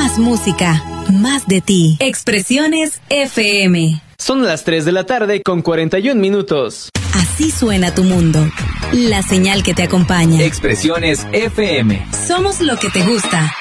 Más música, más de ti. Expresiones FM. Son las 3 de la tarde con 41 minutos. Así suena tu mundo. La señal que te acompaña. Expresiones FM. Somos lo que te gusta.